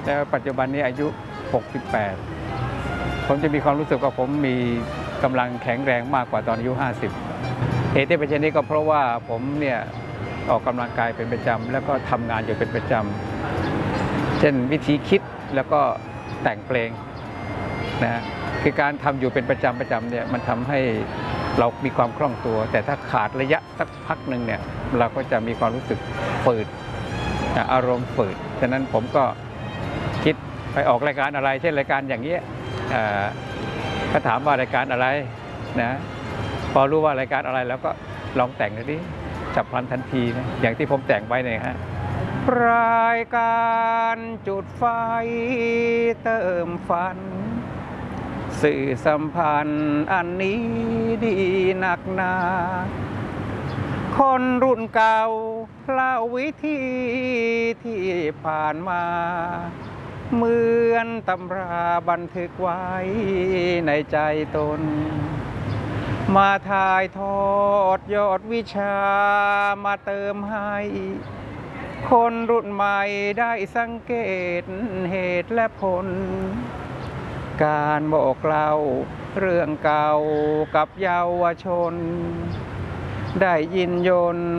แล้วปัจจุบันนี้อายุ 68 ผมจะมีความรู้สึกว่าผมมีกำลังแข็งแรงมากกว่าตอนอายุ 50 เหตุที่เป็นเช่นนี้ก็เพราะว่าผมเนี่ยออกกำลังกายเป็นประจำแล้วก็ทำงานอยู่เป็นประจำเช่นวิธีคิดแล้วก็แต่งเพลงนะคือการทำอยู่เป็นประจำเนี่ยมันทำให้เรามีความคล่องตัวแต่ถ้าขาดระยะสักพักหนึ่งเนี่ยเราก็จะมีความรู้สึกฝืดอารมณ์ฝืดฉะนั้นผมก็คิดไปออกรายการอะไรเช่นรายการอย่างนี้ก็ถามว่ารายการอะไรนะพอรู้ว่ารายการอะไรแล้วก็ลองแต่งดูดิฉับพลันทันทีนะอย่างที่ผมแต่งไว้เนี่ยฮะรายการจุดไฟเติมฝันสื่อสัมพันธ์อันนี้ดีหนักหนาคนรุ่นเก่าเล่าวิธีที่ผ่านมาเหมือนตำราบันทึกไว้ในใจตนมาถ่ายทอดยอดวิชามาเติมให้คนรุ่นใหม่ได้สังเกตเหตุและผลการบอกเล่าเรื่องเก่ากับเยาวชนได้ยินยนต์